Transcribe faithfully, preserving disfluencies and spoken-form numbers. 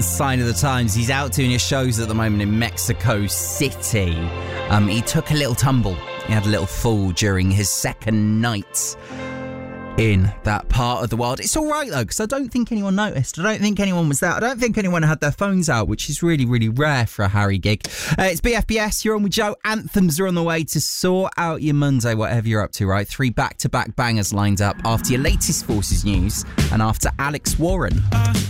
Sign of the times. He's out doing his shows at the moment in Mexico City. Um, he took a little tumble. He had a little fall during his second night in that part of the world. It's all right, though, because I don't think anyone noticed. I don't think anyone was there. I don't think anyone had their phones out, which is really, really rare for a Harry gig. Uh, it's B F B S. You're on with Joe. Anthems are on the way to sort out your Monday, whatever you're up to, right? Three back-to-back bangers lined up after your latest Forces news and after Alex Warren.